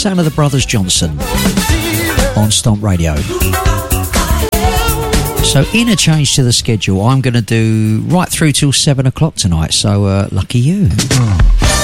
sound of the Brothers Johnson on Stomp Radio. So in a change to the schedule, I'm going to do right through till 7 o'clock tonight, so lucky you.